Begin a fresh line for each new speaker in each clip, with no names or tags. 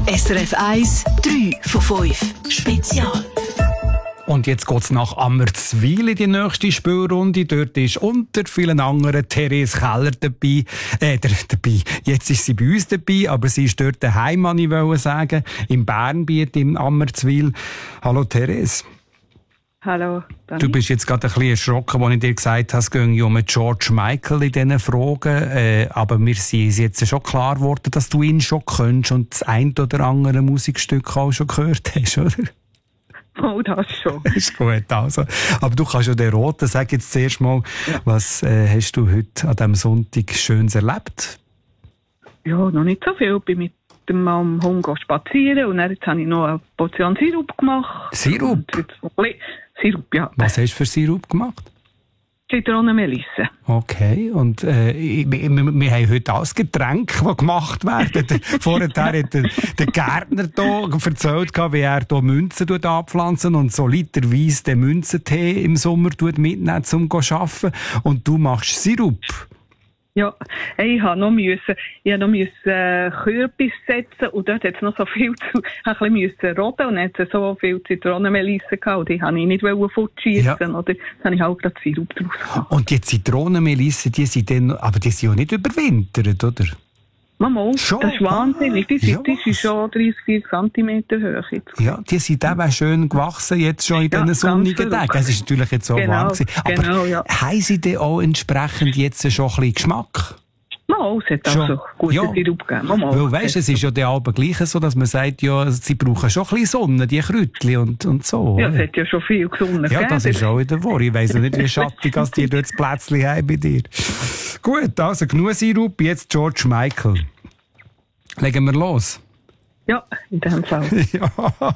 SRF 1, 3 von 5. Spezial.
Und jetzt geht es nach Ammerzwil in die nächste Spielrunde. Dort ist unter vielen anderen Therese Keller dabei. Jetzt ist sie bei uns dabei, aber sie ist dort daheim, kann ich sagen, im Bernbiet, im Ammerzwil. Hallo Therese.
Hallo, Dani.
Du bist jetzt gerade ein bisschen erschrocken, als ich dir gesagt habe, es gehe um George Michael in diesen Fragen. Aber mir ist jetzt schon klar geworden, dass du ihn schon kennst und das ein oder andere Musikstück auch schon gehört hast, oder?
Oh, das schon.
Ist gut, also. Aber du kannst ja den Roten, sag jetzt zuerst mal, was hast du heute an diesem Sonntag Schönes erlebt?
Ja, noch nicht so viel. Ich bin mit dem Mann am Hund spazieren und dann jetzt habe ich noch eine Portion Sirup gemacht.
Sirup?
Sirup, ja.
Was hast du für Sirup gemacht?
Zitronenmelisse.
Okay, und wir haben heute alles Getränke, die gemacht werden. Vorher hat der Gärtner hier erzählt, wie er hier Münzen anpflanzen und so literweise den Münzentee im Sommer mitnehmen, um zu arbeiten. Und du machst Sirup.
Ja, ich musste noch Kürbis setzen und dort hat es noch so viel ein bisschen roden und dann hat es so viel Zitronenmelisse gehabt und die wollte ich nicht fortschießen, oder? Dann habe ich halt gerade Sirup draus gemacht.
Und die Zitronenmelisse, die sind ja nicht überwintert, oder?
Mama, das ist wahnsinnig. Die ist schon 30-40 cm hoch jetzt.
Ja, die sind eben schön gewachsen, jetzt schon in diesen sonnigen Tagen. Es ist natürlich jetzt so warm gewesen. Aber haben sie denn auch entsprechend jetzt schon ein bisschen Geschmack?
Mal, es hat auch so gute Sirup gegeben.
Weil, weisst, es ist ja der Abend gleich so, dass man sagt, ja, sie brauchen schon ein bisschen Sonne, die Kräutchen und so.
Ja, es hat ja schon viel Sonne gegeben.
Ja, das ist auch wieder wahr. Ich weiss nicht, wie schattig als die dort das Plätzchen haben bei dir. Gut, also genug Sirup, jetzt George Michael. Legen wir los.
Ja, in dem Fall.
Ja.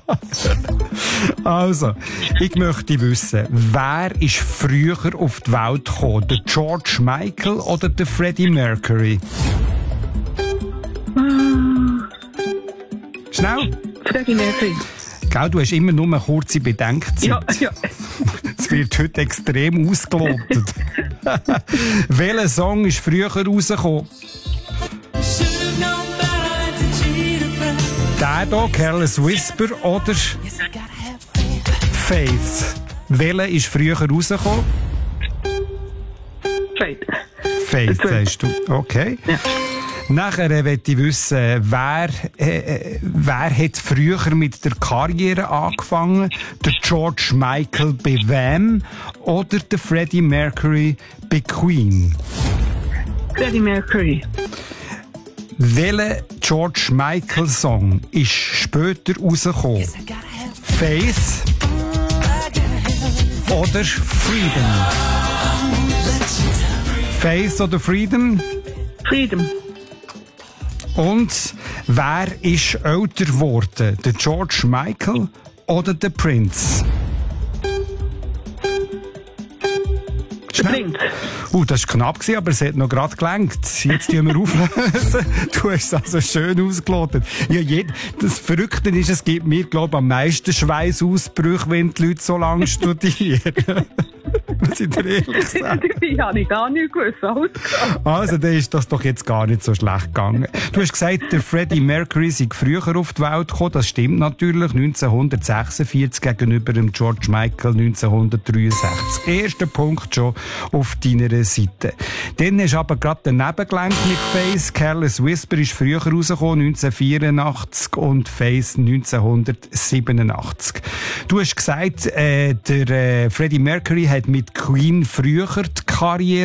Also, ich möchte wissen, wer ist früher auf die Welt gekommen? Der George Michael oder der Freddie Mercury? Schnell!
Freddie Mercury.
Gell, du hast immer nur eine kurze Bedenkzeit.
Ja.
Es wird heute extrem ausgelotet. Welcher Song ist früher rausgekommen? Der hier, Careless Whisper oder Faith? Welcher ist früher rausgekommen? Faith, sagst du. Okay. Ja. Nachher möchte ich wissen, wer hat früher mit der Karriere angefangen? Der George Michael bei wem oder der Freddie Mercury bei Queen?
Freddie Mercury.
Welcher George Michael Song ist später rausgekommen? Faith oder Freedom? Faith oder Freedom?
Freedom.
Und wer ist älter geworden? Der George Michael oder der Prince?
Der Prince.
Das war knapp, aber es hat noch gerade gelangt. Jetzt tun wir auflösen. Du hast es also schön ausgelotet. Ja, das Verrückte ist, es gibt mir, glaube ich, am meisten Schweißausbrüche, wenn die Leute so lange studieren. Muss ich dir ehrlich sagen.
Ich habe gar nicht gewusst.
Also, dann ist das doch jetzt gar nicht so schlecht gegangen. Du hast gesagt, der Freddie Mercury sei früher auf die Welt gekommen. Das stimmt natürlich. 1946 gegenüber dem George Michael 1963. Erster Punkt schon auf deiner Seite. Dann hast du aber gerade daneben gelenkt mit Face. Careless Whisper ist früher rausgekommen, 1984 und Face 1987. Du hast gesagt, der Freddie Mercury hat mit Queen früher die Karriere